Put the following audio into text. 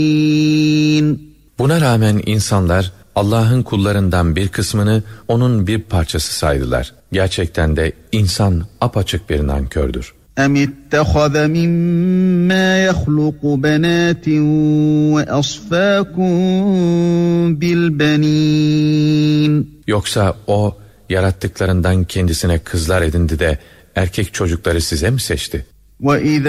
Buna rağmen insanlar Allah'ın kullarından bir kısmını onun bir parçası saydılar. Gerçekten de insan apaçık bir nankördür. اَمِ اتَّخَذَ مِمَّا يَخْلُقُ بَنَاتٍ وَأَصْفَاكُمْ بِالْبَنِينَ Yoksa o yarattıklarından kendisine kızlar edindi de erkek çocukları size mi seçti? وَإِذَا